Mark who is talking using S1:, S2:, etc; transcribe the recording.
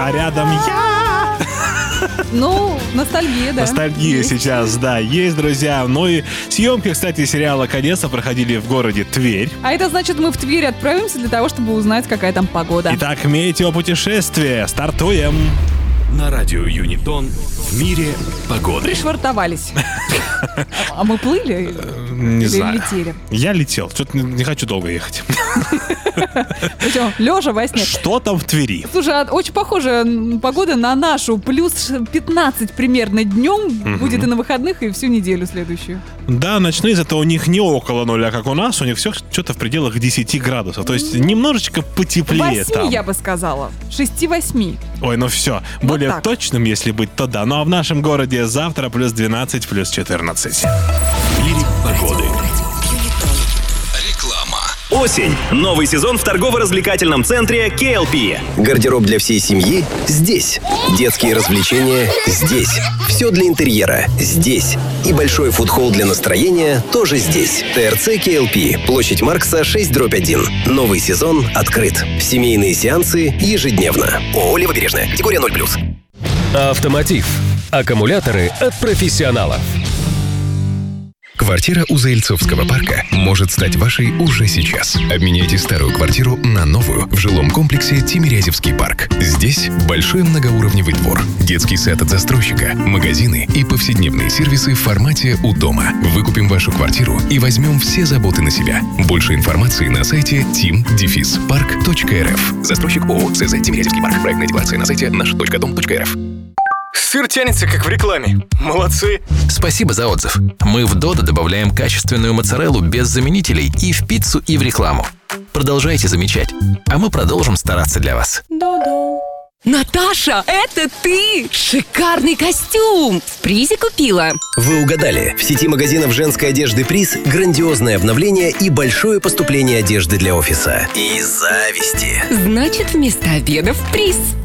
S1: а рядом я.
S2: Ну, ностальгия, да.
S1: Ностальгия
S2: есть.
S1: сейчас, да, есть, друзья. Ну и съемки, кстати, сериала «Кадеса» проходили в городе Тверь.
S2: А это значит, мы в Тверь отправимся для того, чтобы узнать, какая там погода.
S1: Итак, метеопутешествие. Стартуем.
S3: На радио Юнитон в мире погоды.
S2: Пришвартовались. А мы плыли?
S1: Не
S2: Или
S1: знаю.
S2: летели?
S1: Я летел. Что-то не хочу долго ехать.
S2: Причем лежа во сне.
S1: Что там в Твери?
S2: Слушай, очень похожая погода на нашу. Плюс 15 примерно днем будет и на выходных, и всю неделю следующую.
S1: Да, ночные, зато у них не около нуля, как у нас. У них все что-то в пределах 10 градусов. То есть немножечко потеплее
S2: 8,
S1: там.
S2: я бы сказала. 6-8.
S1: Ой, ну все.
S2: Вот
S1: Более
S2: так.
S1: точным, если быть, то да. Ну а в нашем городе завтра плюс 12, плюс 14.
S3: В мире погоды. Реклама.
S4: Осень. Новый сезон в торгово-развлекательном центре KLP.
S5: Гардероб для всей семьи здесь. Детские развлечения здесь. Все для интерьера здесь. И большой фудхолл для настроения тоже здесь. ТРЦ KLP. Площадь Маркса 6/1. Новый сезон открыт. Семейные сеансы ежедневно. ООО «Левобережная». Категория 0+.
S6: Автомотив. Аккумуляторы от профессионалов.
S7: Квартира у Заильцовского парка может стать вашей уже сейчас. Обменяйте старую квартиру на новую в жилом комплексе Тимирязевский парк. Здесь большой многоуровневый двор, детский сад от застройщика, магазины и повседневные сервисы в формате «У дома». Выкупим вашу квартиру и возьмем все заботы на себя. Больше информации на сайте tim-park.rf. Застройщик ООО «СЗ Тимирязевский парк». Проектная декларация на сайте наш.дом.рф.
S8: Сыр тянется, как в рекламе. Молодцы.
S9: Спасибо за отзыв. Мы в Додо добавляем качественную моцареллу без заменителей и в пиццу, и в рекламу. Продолжайте замечать, а мы продолжим стараться для вас.
S10: Наташа, это ты! Шикарный костюм! В Призе купила.
S5: Вы угадали. В сети магазинов женской одежды «Приз» грандиозное обновление и большое поступление одежды для офиса. И зависти.
S10: Значит, вместо обеда в Приз.